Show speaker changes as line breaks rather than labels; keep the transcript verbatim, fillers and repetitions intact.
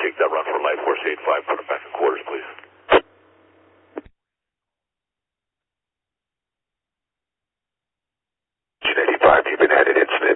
Take that run for Life Force eighty-five, put him back in quarters, please. eighty-five, you've been headed incident.